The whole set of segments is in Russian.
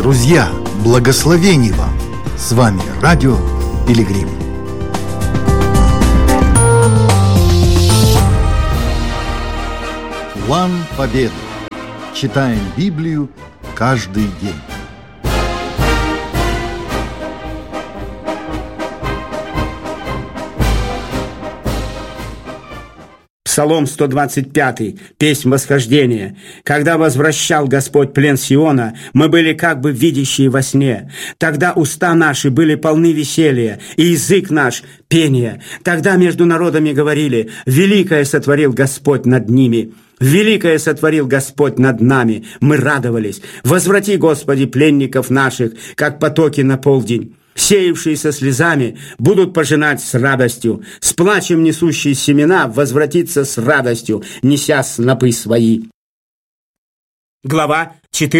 Друзья, благословений вам! С вами Радио Пилигрим. План Победы. Читаем Библию каждый день. Псалом 125, песнь восхождения. Когда возвращал Господь плен Сиона, мы были как бы видящие во сне. Тогда уста наши были полны веселья, и язык наш — пения. Тогда между народами говорили: «Великое сотворил Господь над ними». Великое сотворил Господь над нами, мы радовались. Возврати, Господи, пленников наших, как потоки на полдень. Сеявшие со слезами будут пожинать с радостью, с плачем несущие семена возвратиться с радостью, неся снопы свои. Глава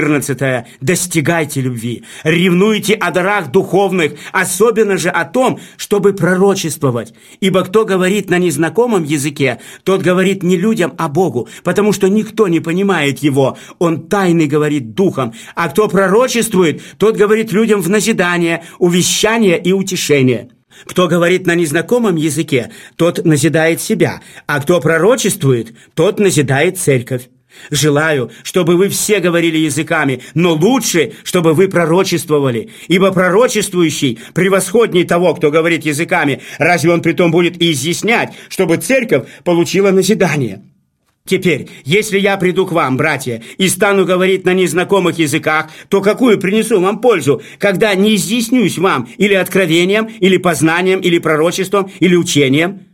14. Достигайте любви, ревнуйте о дарах духовных, особенно же о том, чтобы пророчествовать. Ибо кто говорит на незнакомом языке, тот говорит не людям, а Богу, потому что никто не понимает его, он тайный говорит духом. А кто пророчествует, тот говорит людям в назидание, увещание и утешение. Кто говорит на незнакомом языке, тот назидает себя, а кто пророчествует, тот назидает церковь. Желаю, чтобы вы все говорили языками, но лучше, чтобы вы пророчествовали, ибо пророчествующий превосходней того, кто говорит языками. Разве он притом будет и изъяснять, чтобы церковь получила назидание? Теперь, если я приду к вам, братья, и стану говорить на незнакомых языках, то какую принесу вам пользу, когда не изъяснюсь вам или откровением, или познанием, или пророчеством, или учением?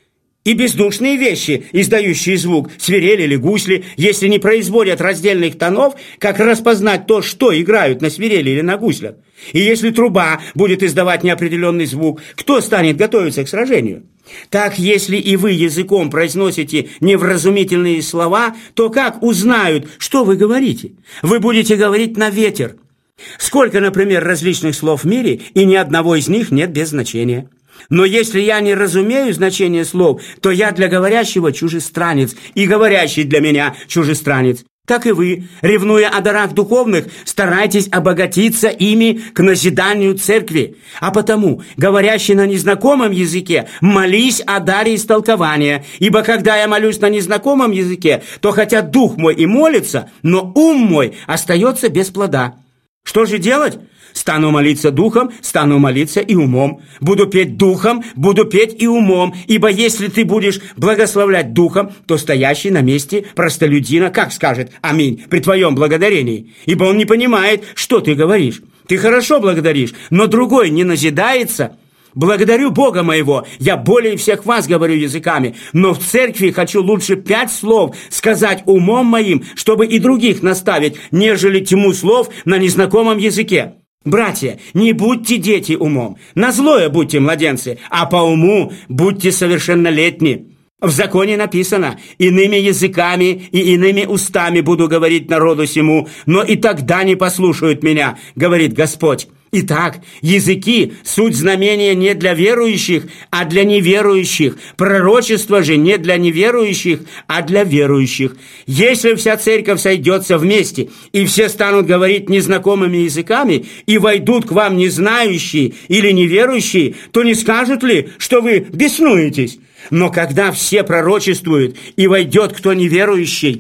И бездушные вещи, издающие звук, свирель или гусли, если не производят раздельных тонов, как распознать то, что играют на свирели или на гуслях? И если труба будет издавать неопределенный звук, кто станет готовиться к сражению? Так, если и вы языком произносите невразумительные слова, то как узнают, что вы говорите? Вы будете говорить на ветер. Сколько, например, различных слов в мире, и ни одного из них нет без значения. Но если я не разумею значение слов, то я для говорящего чужестранец, и говорящий для меня чужестранец. Так и вы, ревнуя о дарах духовных, старайтесь обогатиться ими к назиданию церкви. А потому, говорящий на незнакомом языке, молись о даре истолкования. Ибо когда я молюсь на незнакомом языке, то хотя дух мой и молится, но ум мой остается без плода. Что же делать? Стану молиться духом, стану молиться и умом. Буду петь духом, буду петь и умом. Ибо если ты будешь благословлять духом, то стоящий на месте простолюдина как скажет «Аминь» при твоем благодарении? Ибо он не понимает, что ты говоришь. Ты хорошо благодаришь, но другой не назидается. Благодарю Бога моего, я более всех вас говорю языками, но в церкви хочу лучше 5 слов сказать умом моим, чтобы и других наставить, нежели тьму слов на незнакомом языке. Братья, не будьте дети умом, на злое будьте младенцы, а по уму будьте совершеннолетни. В законе написано: иными языками и иными устами буду говорить народу сему, но и тогда не послушают меня, говорит Господь. Итак, языки – суть знамения не для верующих, а для неверующих. Пророчество же не для неверующих, а для верующих. Если вся церковь сойдется вместе, и все станут говорить незнакомыми языками, и войдут к вам незнающие или неверующие, то не скажут ли, что вы беснуетесь? Но когда все пророчествуют, и войдет кто неверующий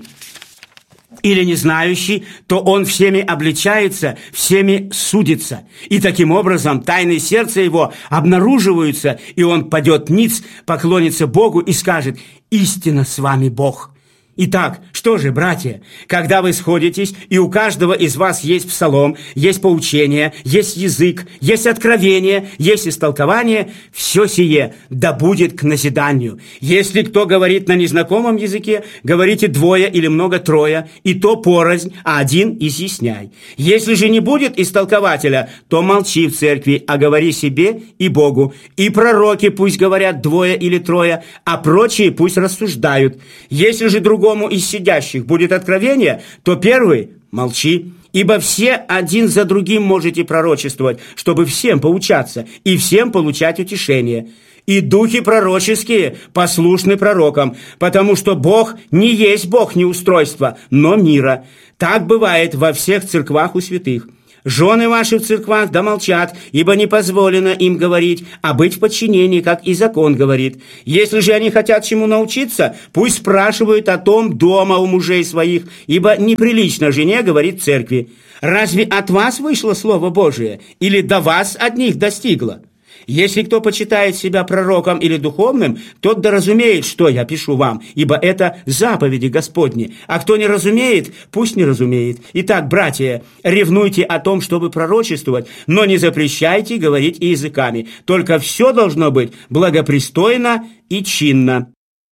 или не знающий, то он всеми обличается, всеми судится. И таким образом тайны сердца его обнаруживаются, и он падет ниц, поклонится Богу и скажет: «Истинно с вами Бог». Итак, что же, братья, когда вы сходитесь, и у каждого из вас есть псалом, есть поучение, есть язык, есть откровение, есть истолкование, все сие да будет к назиданию. Если кто говорит на незнакомом языке, говорите 2 или много 3, и то порознь, а один изъясняй. Если же не будет истолкователя, то молчи в церкви, а говори себе и Богу. И пророки пусть говорят 2 или 3, а прочие пусть рассуждают. Если же другому из сидящих будет откровение, то первый молчи, ибо все один за другим можете пророчествовать, чтобы всем поучаться и всем получать утешение. И духи пророческие послушны пророкам, потому что Бог не есть Бог неустройства, но мира. Так бывает во всех церквах у святых. Жены ваши в церквах да молчат, ибо не позволено им говорить, а быть в подчинении, как и закон говорит. Если же они хотят чему научиться, пусть спрашивают о том дома у мужей своих, ибо неприлично жене говорить в церкви. Разве от вас вышло Слово Божие, или до вас от них достигло? Если кто почитает себя пророком или духовным, тот да разумеет, что я пишу вам, ибо это заповеди Господни. А кто не разумеет, пусть не разумеет. Итак, братья, ревнуйте о том, чтобы пророчествовать, но не запрещайте говорить и языками. Только все должно быть благопристойно и чинно.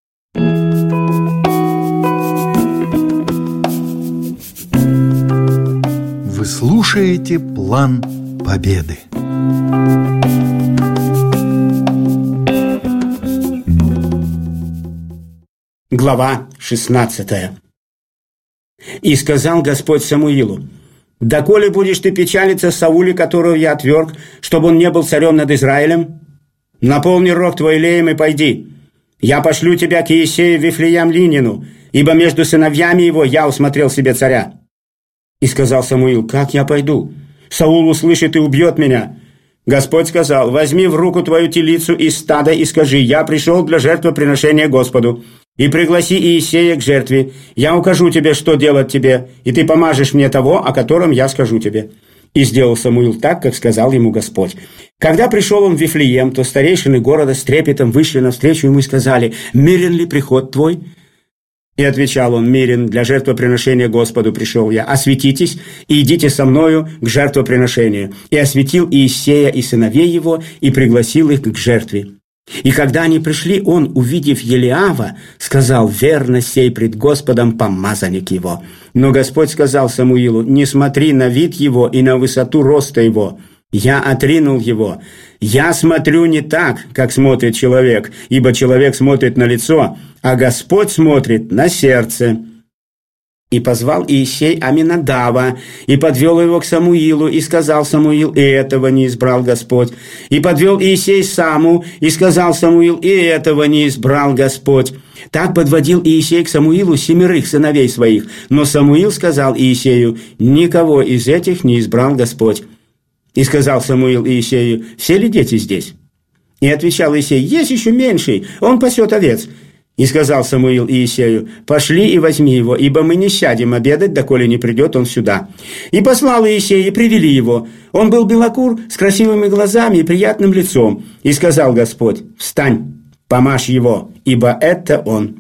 Вы слушаете «План Победы». Глава 16. «И сказал Господь Самуилу: доколе будешь ты печалиться Сауле, которого я отверг, чтобы он не был царем над Израилем? Наполни рог твой елеем и пойди. Я пошлю тебя к Иисею Вифлеямлинину, ибо между сыновьями его я усмотрел себе царя. И сказал Самуил: как я пойду? Саул услышит и убьет меня. Господь сказал: возьми в руку твою телицу из стада и скажи: я пришел для жертвоприношения Господу. И пригласи Иисея к жертве. Я укажу тебе, что делать тебе, и ты помажешь мне того, о котором я скажу тебе». И сделал Самуил так, как сказал ему Господь. Когда пришел он в Вифлеем, то старейшины города с трепетом вышли навстречу ему и сказали: «Мирен ли приход твой?» И отвечал он: «Мирен, для жертвоприношения Господу пришел я. Осветитесь и идите со мною к жертвоприношению». И осветил Иисея и сыновей его, и пригласил их к жертве. И когда они пришли, он, увидев Елиава, сказал: «Верно сей пред Господом помазанник его». Но Господь сказал Самуилу: «Не смотри на вид его и на высоту роста его. Я отринул его. Я смотрю не так, как смотрит человек, ибо человек смотрит на лицо, а Господь смотрит на сердце». И позвал Иисей Аминадава, и подвел его к Самуилу, и сказал Самуил: «И этого не избрал Господь». И подвел Иисей Саму, и сказал Самуил: «И этого не избрал Господь». Так подводил Иисей к Самуилу 7 сыновей своих, но Самуил сказал Иисею: «Никого из этих не избрал Господь». И сказал Самуил Иисею: «Все ли дети здесь?» И отвечал Иисей: «Есть еще меньший, он пасет овец». И сказал Самуил Иисею: «Пошли и возьми его, ибо мы не сядем обедать, доколе не придет он сюда». И послал Иисей, и привели его. Он был белокур, с красивыми глазами и приятным лицом. И сказал Господь: «Встань, помажь его, ибо это он».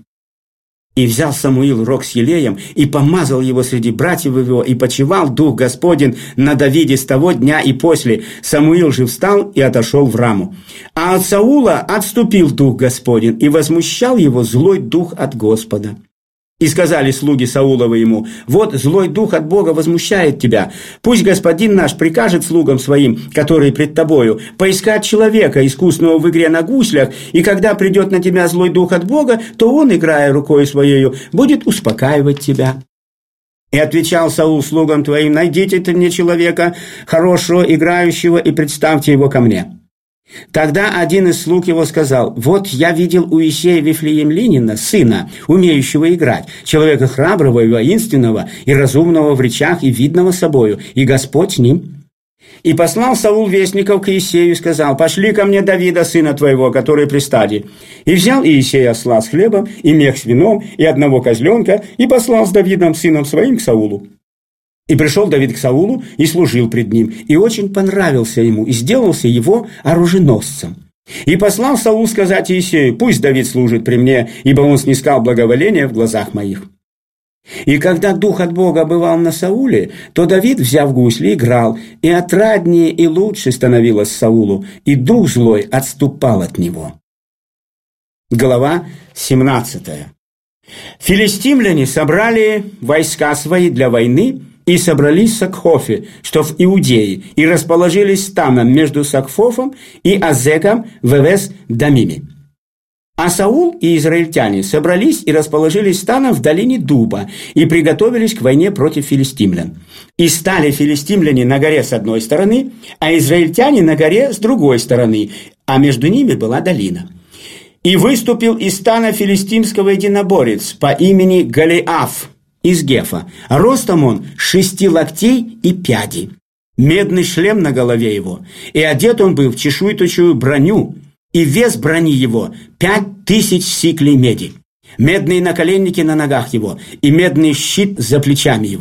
И взял Самуил рог с елеем, и помазал его среди братьев его, и почивал Дух Господень на Давиде с того дня и после. Самуил же встал и отошел в Раму. А от Саула отступил Дух Господень, и возмущал его злой дух от Господа. И сказали слуги Сауловы ему: «Вот злой дух от Бога возмущает тебя. Пусть господин наш прикажет слугам своим, которые пред тобою, поискать человека, искусного в игре на гуслях, и когда придет на тебя злой дух от Бога, то он, играя рукой своею, будет успокаивать тебя». И отвечал Саул слугам твоим: «Найдите-то мне человека, хорошего, играющего, и представьте его ко мне». Тогда один из слуг его сказал: «Вот я видел у Иисея Вифлеемлинина, сына, умеющего играть, человека храброго и воинственного, и разумного в речах, и видного собою, и Господь с ним». И послал Саул вестников к Иисею и сказал: «Пошли ко мне Давида, сына твоего, который при стаде». И взял Иисей осла с хлебом, и мех с вином, и одного козленка, и послал с Давидом, сыном своим, к Саулу. И пришел Давид к Саулу и служил пред ним, и очень понравился ему, и сделался его оруженосцем. И послал Саул сказать Иисею: «Пусть Давид служит при мне, ибо он снискал благоволение в глазах моих». И когда дух от Бога бывал на Сауле, то Давид, взяв гусли, играл, и отраднее и лучше становилось Саулу, и дух злой отступал от него. Глава 17. Филистимляне собрали войска свои для войны, и собрались в Сакхофе, что в Иудее, и расположились станом между Сакхофом и Азеком в Эвес-Дамиме. А Саул и израильтяне собрались и расположились станом в долине Дуба, и приготовились к войне против филистимлян. И стали филистимляне на горе с одной стороны, а израильтяне на горе с другой стороны, а между ними была долина. И выступил из стана филистимского единоборец по имени Голиаф из Гефа. Ростом он 6 локтей и пяди. медный шлем на голове его, и одет он был в чешуйчатую броню, и вес брони его 5000 сиклей меди, медные наколенники на ногах его, и медный щит за плечами его.